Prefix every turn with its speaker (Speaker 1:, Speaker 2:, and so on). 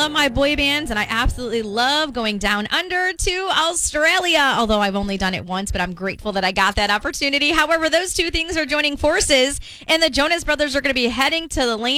Speaker 1: love my boy bands, and I absolutely love going down under to Australia, although I've only done it once, but I'm grateful that I got that opportunity. However, those two things are joining forces, and the Jonas Brothers are going to be heading to the land